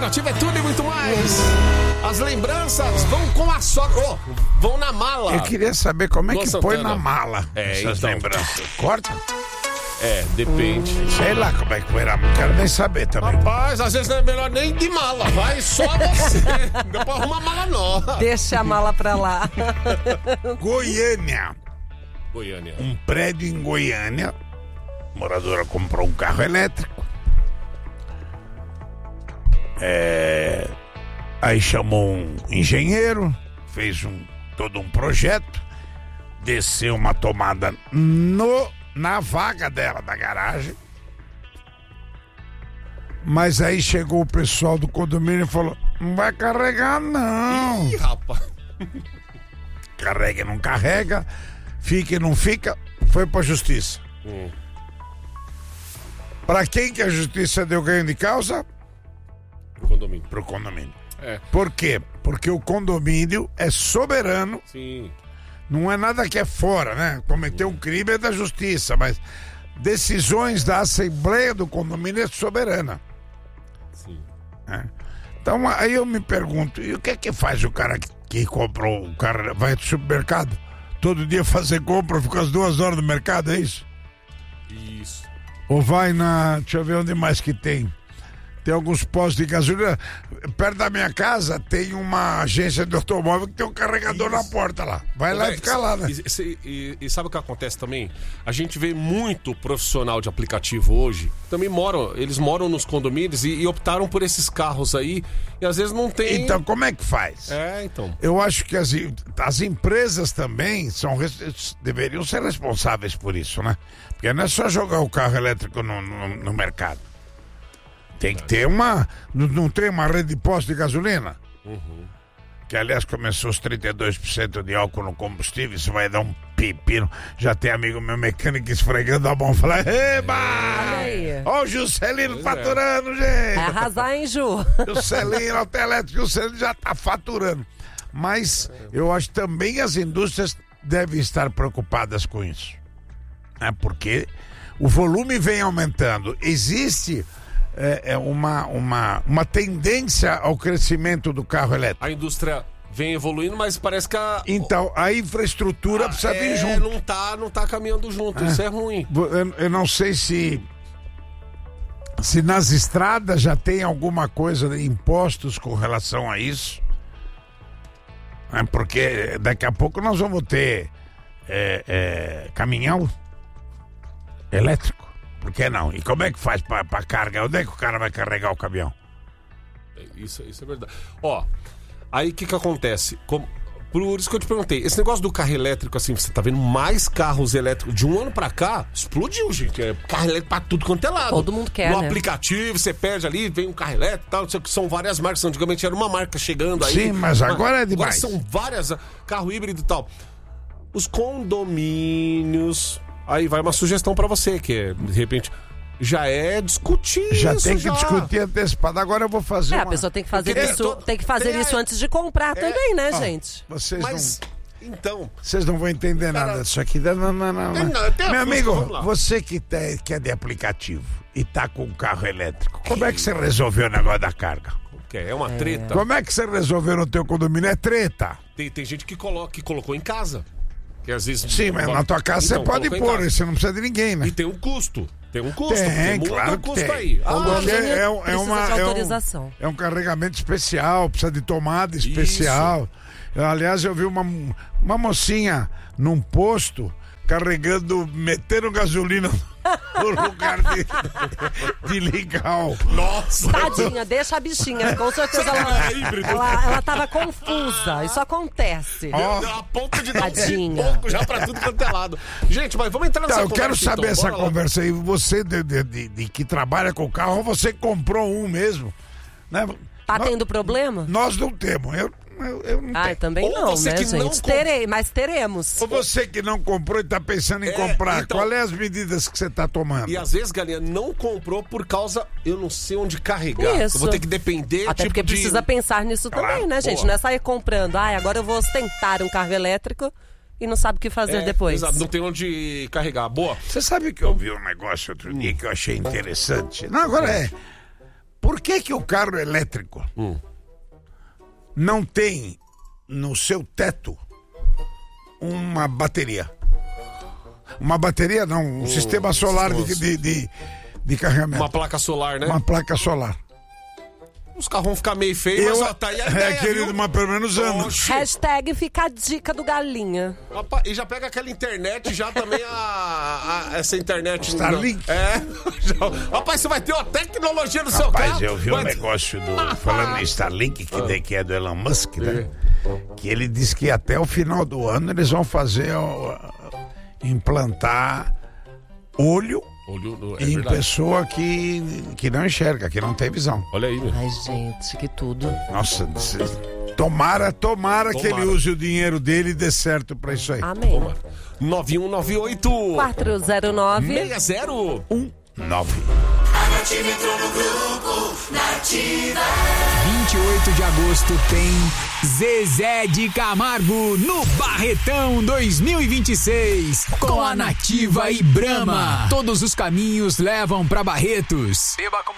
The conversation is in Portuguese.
aplicativo é tudo e muito mais. As lembranças vão com a sogra. Vão na mala. Eu queria saber como é que Santana. põe na mala essas então. lembranças. Corta? Depende. Sei lá como é que põe na mala. Não quero nem saber também. Rapaz, às vezes não é melhor nem de mala. Vai só você. Depois arruma a mala nova. Deixa a mala pra lá. Goiânia. Um prédio em Goiânia. A moradora comprou um carro elétrico. Aí chamou um engenheiro, fez todo um projeto, desceu uma tomada na vaga dela, da garagem. Mas aí chegou o pessoal do condomínio e falou: não vai carregar não. Ih, rapaz. Carrega, não carrega, fica e não fica. Foi pra justiça. Pra quem que a justiça deu ganho de causa? Pro condomínio. Por quê? Porque o condomínio é soberano. Sim. Não é nada que é fora, né? Cometer um crime é da justiça, mas decisões da assembleia do condomínio é soberana. Sim. Então aí eu me pergunto, e o que é que faz o cara que comprou o carro, vai pro supermercado todo dia fazer compra, fica as 2 horas no mercado, é isso? Isso. Ou vai deixa eu ver onde mais que tem. Tem alguns postos de gasolina. Perto da minha casa tem uma agência de automóvel que tem um carregador na porta lá. Vai lá e fica lá, né? E sabe o que acontece também? A gente vê muito profissional de aplicativo hoje. Também eles moram nos condomínios e optaram por esses carros aí. E às vezes não tem. Então, como é que faz? Então. Eu acho que as empresas também deveriam ser responsáveis por isso, né? Porque não é só jogar o carro elétrico no mercado. Tem que ter não tem uma rede de postos de gasolina? Que aliás começou os 32% de álcool no combustível. Isso vai dar um pepino. Já tem amigo meu mecânico esfregando a mão, falando: eba! Ó o Juscelino faturando, gente. Vai arrasar, hein, Ju? Juscelino, até elétrico, Juscelino já tá faturando. Mas eu acho que também as indústrias devem estar preocupadas com isso, porque o volume vem aumentando. Existe uma tendência ao crescimento do carro elétrico. A indústria vem evoluindo, mas parece que então a infraestrutura precisa vir junto. Não tá caminhando junto. Isso é ruim. Eu não sei se nas estradas já tem alguma coisa de impostos com relação a isso. Porque daqui a pouco nós vamos ter caminhão elétrico. Por que não? E como é que faz pra carga? Onde é que o cara vai carregar o caminhão? Isso é verdade. Aí o que acontece? Por isso que eu te perguntei, esse negócio do carro elétrico, assim, você tá vendo mais carros elétricos de um ano pra cá? Explodiu, gente. Carro elétrico pra tudo quanto é lado. Todo mundo quer, no né? aplicativo, você pede ali, vem um carro elétrico e tal. São várias marcas. Antigamente era uma marca chegando aí. Sim, mas agora é demais. Agora são várias, carro híbrido e tal. Os condomínios... Aí vai uma sugestão pra você, que de repente já é discutir já isso. Tem que discutir antecipado. Agora eu vou fazer a pessoa tem que fazer isso antes de comprar também, né, gente? Então... Vocês não vão entender nada disso aqui. Não. Meu amigo, você que é de aplicativo e tá com um carro elétrico, como é que você resolveu o negócio da carga? É uma treta. Como é que você resolveu no teu condomínio? É treta. Tem gente que colocou em casa. Que às vezes, sim, mas na tua casa você pode pôr, você não precisa de ninguém, né? E tem um custo. Tem, claro que tem. Aí. É um carregamento especial, precisa de tomada especial. Aliás, eu vi uma mocinha num posto metendo gasolina no lugar de ligar. Nossa! Tadinha, deixa a bichinha. Com certeza ela tava confusa. Isso acontece. Deu a ponto de dar Tadinha. pouco já pra tudo quanto é lado. Gente, mas vamos entrar nessa conversa. Eu quero saber então. essa conversa aí. Você de que trabalha com carro, ou você comprou um mesmo? Né? Tá tendo problema? Nós não temos. Eu não tenho. Também não, né, gente? Mas teremos. Ou você que não comprou e tá pensando em comprar, então, qual é as medidas que você tá tomando? E às vezes, galinha, não comprou por causa, eu não sei onde carregar. Isso. Eu vou ter que depender, até porque precisa pensar nisso também, né, gente? Não é sair comprando, agora eu vou ostentar um carro elétrico e não sabe o que fazer depois. Exato, não tem onde carregar. Boa. Você sabe que eu vi um negócio outro dia que eu achei interessante? Não, agora Por que o carro elétrico não tem no seu teto uma bateria? Uma bateria não, um sistema solar de carregamento. Uma placa solar, né? Uma placa solar. Os carros vão ficar meio feios, mas tá aí a ideia, querido, viu? mas pelo menos anda. Hashtag fica a dica do Galinha. Rapaz, e já pega aquela internet, já também essa internet... Starlink. Rapaz, você vai ter uma tecnologia no seu carro. Rapaz, eu vi um negócio falando em Starlink, que é do Elon Musk, né? Que ele disse que até o final do ano eles vão fazer, implantar olho em pessoa que não enxerga, que não tem visão. Olha aí, meu. Ai, gente, que tudo. Nossa, tomara que ele use o dinheiro dele e dê certo pra isso aí. Amém. 9198 409 6019. A Nativa entrou no grupo Nativa. 28 de agosto tem Zezé de Camargo no Barretão 2026 com a Nativa e Brahma. Todos os caminhos levam pra Barretos. Beba com